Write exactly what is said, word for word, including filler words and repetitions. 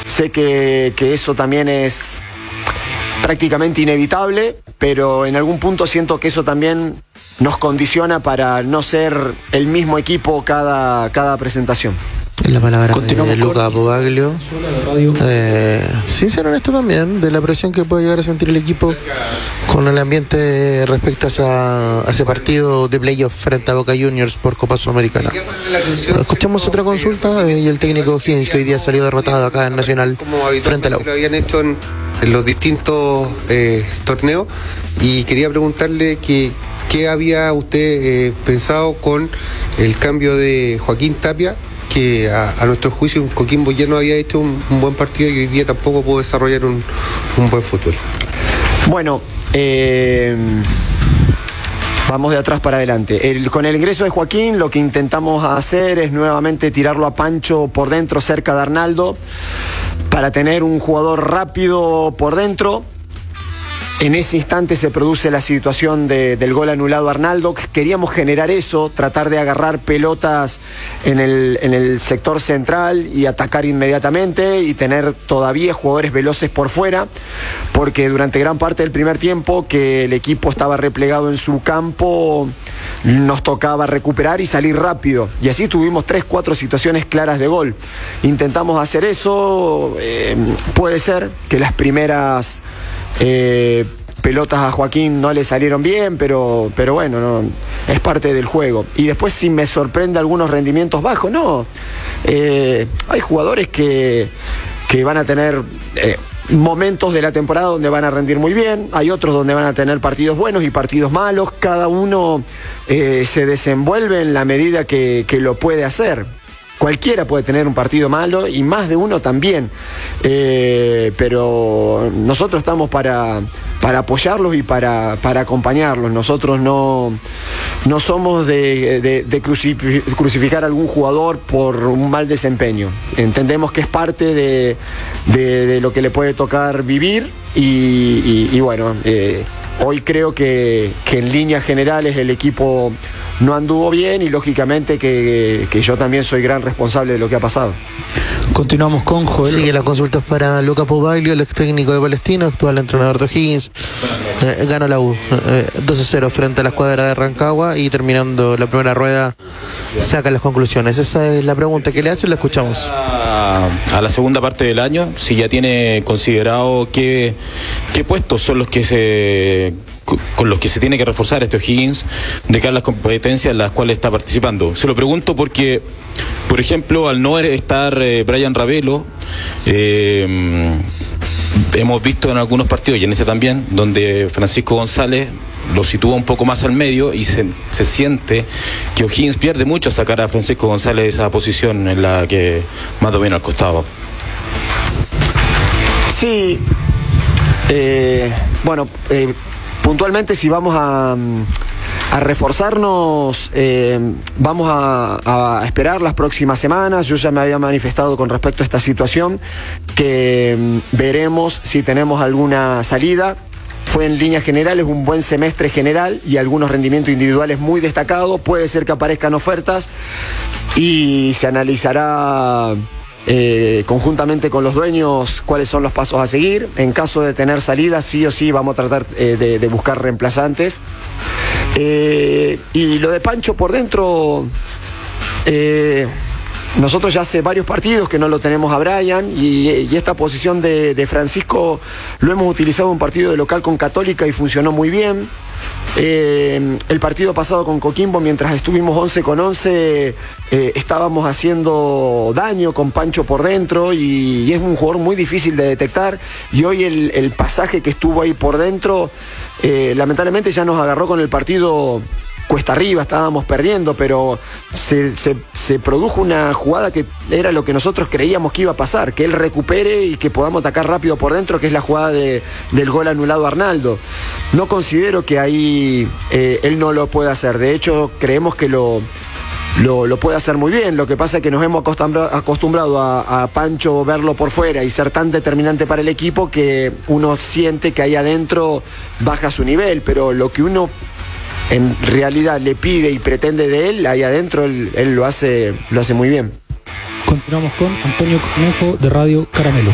sé que, que eso también es prácticamente inevitable, pero en algún punto siento que eso también nos condiciona para no ser el mismo equipo cada, cada presentación. La palabra de Luca Bobaglio, eh, sincero en esto también, de la presión que puede llegar a sentir el equipo con el ambiente respecto a, esa, a ese partido de playoff frente a Boca Juniors por Copa Sudamericana. Escuchamos otra consulta eh, y el técnico Higgins, que hoy día salió derrotado acá en Nacional frente a la U. Lo habían hecho en, en los distintos eh, torneos, y quería preguntarle que qué había usted eh, pensado con el cambio de Joaquín Tapia, que a, a nuestro juicio Coquimbo ya no había hecho un, un buen partido y hoy día tampoco pudo desarrollar un, un buen fútbol. Bueno, eh, vamos de atrás para adelante. El, con el ingreso de Joaquín, lo que intentamos hacer es nuevamente tirarlo a Pancho por dentro, cerca de Arnaldo, para tener un jugador rápido por dentro. En ese instante se produce la situación de, del gol anulado a Arnaldo. Queríamos generar eso, tratar de agarrar pelotas en el, en el sector central y atacar inmediatamente y tener todavía jugadores veloces por fuera, porque durante gran parte del primer tiempo, que el equipo estaba replegado en su campo, nos tocaba recuperar y salir rápido, y así tuvimos tres, cuatro situaciones claras de gol. Intentamos hacer eso. eh, puede ser que las primeras Eh, pelotas a Joaquín no le salieron bien, pero, pero bueno, no, es parte del juego. Y después, si me sorprende algunos rendimientos bajos, no. Eh, hay jugadores que, que van a tener eh, momentos de la temporada donde van a rendir muy bien, hay otros donde van a tener partidos buenos y partidos malos. Cada uno eh, se desenvuelve en la medida que, que lo puede hacer. Cualquiera puede tener un partido malo y más de uno también, eh, pero nosotros estamos para, para apoyarlos y para, para acompañarlos. Nosotros no, no somos de, de, de crucificar a algún jugador por un mal desempeño. Entendemos que es parte de, de, de lo que le puede tocar vivir y, y, y bueno, eh, hoy creo que, que en líneas generales el equipo no anduvo bien, y lógicamente que, que yo también soy gran responsable de lo que ha pasado. Continuamos con Joel. Sigue las consultas para Luca Bobaglio, el ex técnico de Palestino, actual entrenador de O'Higgins. Eh, ganó la U eh, dos a cero frente a la escuadra de Rancagua, y terminando la primera rueda saca las conclusiones. Esa es la pregunta que le hace, la escuchamos. A, a la segunda parte del año, si ya tiene considerado qué, qué puestos son los que se con los que se tiene que reforzar este O'Higgins de cara a las competencias en las cuales está participando. Se lo pregunto porque, por ejemplo, al no estar eh, Brian Ravelo, eh, hemos visto en algunos partidos, y en este también, donde Francisco González lo sitúa un poco más al medio, y se, se siente que O'Higgins pierde mucho a sacar a Francisco González de esa posición en la que más domina al costado. Sí, eh, bueno, eh, puntualmente, si vamos a, a reforzarnos, eh, vamos a, a esperar las próximas semanas. Yo ya me había manifestado con respecto a esta situación, que mm, veremos si tenemos alguna salida. Fue en líneas generales un buen semestre general y algunos rendimientos individuales muy destacados. Puede ser que aparezcan ofertas y se analizará Eh, conjuntamente con los dueños cuáles son los pasos a seguir. En caso de tener salidas, sí o sí vamos a tratar eh, de, de buscar reemplazantes. Eh, y lo de Pancho por dentro, eh, nosotros ya hace varios partidos que no lo tenemos a Brian, y, y esta posición de, de Francisco lo hemos utilizado en un partido de local con Católica y funcionó muy bien. Eh, el partido pasado con Coquimbo, mientras estuvimos once con once, eh, estábamos haciendo daño con Pancho por dentro, y, y es un jugador muy difícil de detectar, y hoy el, el pasaje que estuvo ahí por dentro, eh, lamentablemente ya nos agarró con el partido cuesta arriba, estábamos perdiendo, pero se, se, se produjo una jugada que era lo que nosotros creíamos que iba a pasar, que él recupere y que podamos atacar rápido por dentro, que es la jugada de, del gol anulado a Arnaldo. No considero que ahí eh, él no lo pueda hacer, de hecho creemos que lo, lo, lo puede hacer muy bien. Lo que pasa es que nos hemos acostumbrado, acostumbrado a, a Pancho verlo por fuera y ser tan determinante para el equipo que uno siente que ahí adentro baja su nivel, pero lo que uno en realidad le pide y pretende de él, ahí adentro él, él lo hace, lo hace muy bien. Continuamos con Antonio Conejo de Radio Caramelo.